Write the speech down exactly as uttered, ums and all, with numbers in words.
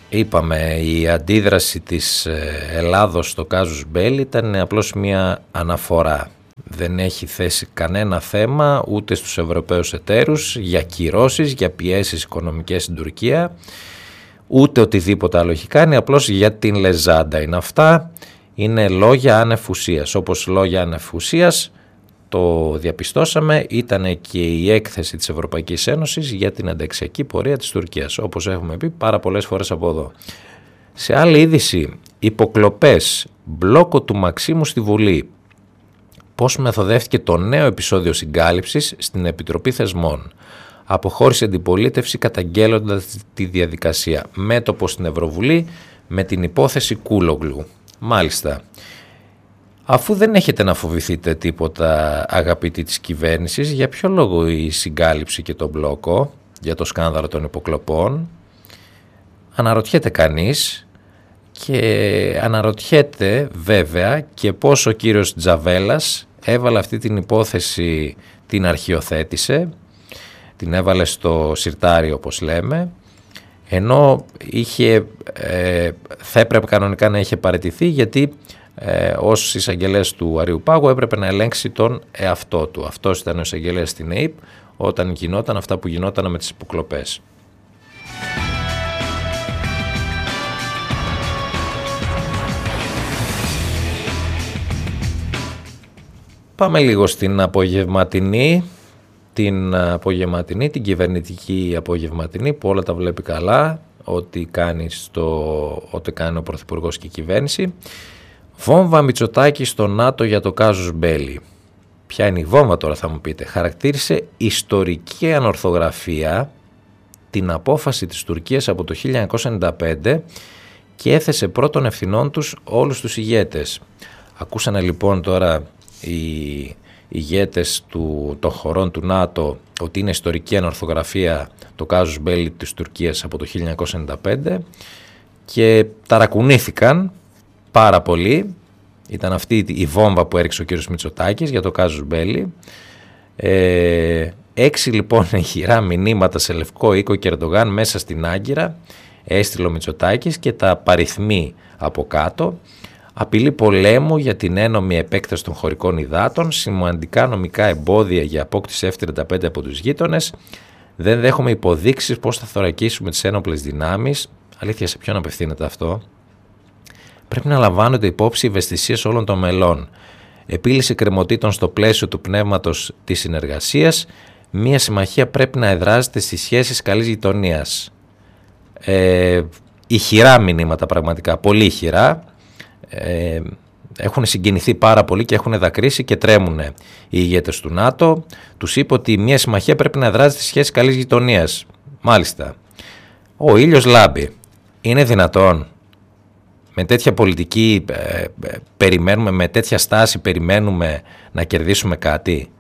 Είπαμε, η αντίδραση της Ελλάδος στο κάζους μπέλι ήταν απλώς μια αναφορά. Δεν έχει θέσει κανένα θέμα ούτε στους Ευρωπαίους εταίρους για κυρώσεις, για πιέσεις οικονομικές στην Τουρκία, ούτε οτιδήποτε άλλο έχει κάνει, απλώς για την λεζάντα είναι αυτά. Είναι λόγια άνευ ουσίας. Όπως λόγια άνευ ουσίας, το διαπιστώσαμε, ήταν και η έκθεση της Ευρωπαϊκής Ένωσης για την ενταξιακή πορεία της Τουρκίας, όπως έχουμε πει πάρα πολλές φορές από εδώ. Σε άλλη είδηση, υποκλοπές, μπλόκο του Μαξίμου στη Βουλή. Πώς μεθοδεύτηκε το νέο επεισόδιο συγκάλυψης στην Επιτροπή Θεσμών. Αποχώρησε αντιπολίτευση καταγγέλλοντας τη διαδικασία. Μέτωπο στην Ευρωβουλή με την υπόθεση Κούλογλου. Μάλιστα. Αφού δεν έχετε να φοβηθείτε τίποτα, αγαπητοί της κυβέρνησης, για ποιο λόγο η συγκάλυψη και το μπλόκο για το σκάνδαλο των υποκλοπών? Αναρωτιέται κανείς, και αναρωτιέται βέβαια και πώς ο κύριος Τζαβέλας έβαλε αυτή την υπόθεση, την αρχιοθέτησε, την έβαλε στο συρτάρι όπως λέμε, ενώ είχε, ε, θα έπρεπε κανονικά να είχε παραιτηθεί, γιατί ε, ως εισαγγελέας του Αριουπάγου έπρεπε να ελέγξει τον εαυτό του. Αυτός ήταν ο εισαγγελέας στην ΕΥΠ όταν γινόταν αυτά που γινόταν με τις υποκλοπές. Πάμε λίγο στην απογευματινή, την απογευματινή, την κυβερνητική απογευματινή, που όλα τα βλέπει καλά, ό,τι κάνει, στο, ό,τι κάνει ο Πρωθυπουργός και η κυβέρνηση. Βόμβα Μητσοτάκη στο ΝΑΤΟ για το κάζους μπέλι. Ποια είναι η βόμβα τώρα, θα μου πείτε? Χαρακτήρισε ιστορική ανορθογραφία την απόφαση της Τουρκίας από το χίλια εννιακόσια ενενήντα πέντε και έθεσε πρώτων ευθυνών τους όλους τους ηγέτες. Ακούσανε λοιπόν τώρα οι ηγέτες του, των χωρών του ΝΑΤΟ ότι είναι ιστορική ανορθογραφία το κάζους μπέλι της Τουρκίας από το χίλια εννιακόσια ενενήντα πέντε και ταρακουνήθηκαν πάρα πολύ. Ήταν αυτή η βόμβα που έριξε ο κύριος Μητσοτάκης για το κάζους μπέλι. Ε, έξι λοιπόν ηχηρά μηνύματα σε Λευκό Οίκο και Ερντογάν μέσα στην Άγκυρα έστειλε ο Μητσοτάκης και τα παριθμεί από κάτω. Απειλή πολέμου για την ένομη επέκταση των χωρικών υδάτων, σημαντικά νομικά εμπόδια για απόκτηση εφ τριάντα πέντε από τους γείτονες, δεν δέχομαι υποδείξεις πώς θα θωρακίσουμε τις ένοπλες δυνάμεις. Αλήθεια, σε ποιον απευθύνεται αυτό? Πρέπει να λαμβάνονται υπόψη οι ευαισθησίες όλων των μελών. Επίλυση κρεμοτήτων στο πλαίσιο του πνεύματος της συνεργασίας. Μία συμμαχία πρέπει να εδράζεται στις σχέσεις καλής γειτονίας. Ε, ηχηρά μηνύματα πραγματικά, πολύ ηχηρά. Ε, έχουν συγκινηθεί πάρα πολύ και έχουν δακρύσει και τρέμουν οι ηγέτες του ΝΑΤΟ. Τους είπε ότι μια συμμαχία πρέπει να εδράζεται στις σχέσεις καλής γειτονίας. Μάλιστα. Ο ήλιος λάμπει. Είναι δυνατόν? Με τέτοια πολιτική ε, ε, περιμένουμε, με τέτοια στάση περιμένουμε να κερδίσουμε κάτι?